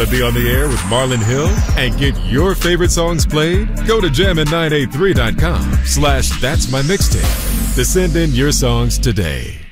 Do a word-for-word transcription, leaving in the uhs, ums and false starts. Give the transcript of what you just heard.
Want to be on the air with Marlon Hill and get your favorite songs played? Go to jammin nine eight three dot com slash that's my mixtape to send in your songs today.